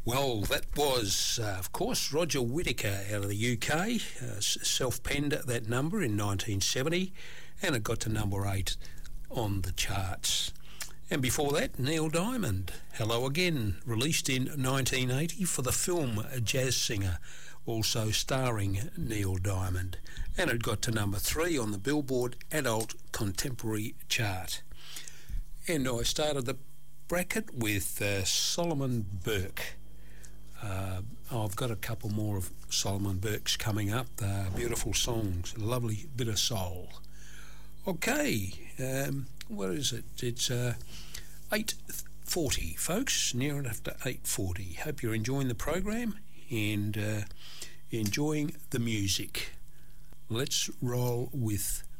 Well, that was, of course, Roger Whittaker out of the UK, self-penned that number in 1970, and it got to number 8 on the charts. And before that, Neil Diamond, Hello Again, released in 1980 for the film Jazz Singer, also starring Neil Diamond, and it got to number 3 on the Billboard Adult Contemporary chart. And I started the bracket with Solomon Burke. I've got a couple more of Solomon Burke's coming up. Beautiful songs, lovely bit of soul. Okay, what is it? It's 8:40, folks, near enough to 8:40. Hope you're enjoying the program and enjoying the music. Let's roll with